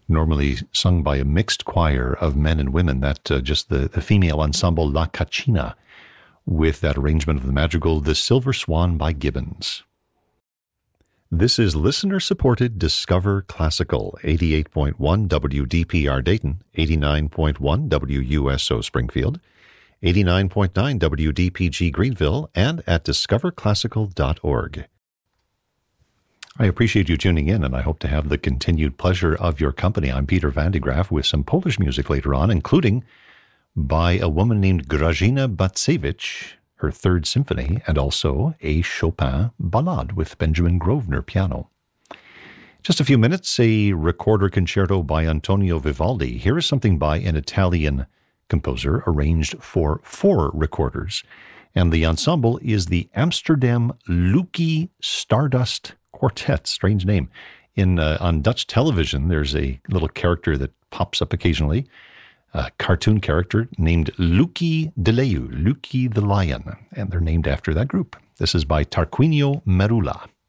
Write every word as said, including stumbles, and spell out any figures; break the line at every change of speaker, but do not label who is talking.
normally sung by a mixed choir of men and women, that uh, just the, the female ensemble La Cacina, with that arrangement of the madrigal, The Silver Swan by Gibbons. This is listener-supported Discover Classical, eighty-eight point one W D P R Dayton, eighty-nine point one W U S O Springfield, eighty-nine point nine W D P G Greenville, and at discover classical dot org. I appreciate you tuning in, and I hope to have the continued pleasure of your company. I'm Peter Van de Graaff with some Polish music later on, including by a woman named Grażyna Bacewicz, her third symphony, and also a Chopin ballade with Benjamin Grosvenor piano. Just a few minutes, a recorder concerto by Antonio Vivaldi. Here is something by an Italian composer arranged for four recorders, and the ensemble is the Amsterdam Lukie Stardust Quartet. Strange name. In uh, on Dutch television, there's a little character that pops up occasionally, a cartoon character named Lukie de Leeuw, Lukie the Lion, and they're named after that group. This is by Tarquinio Merula.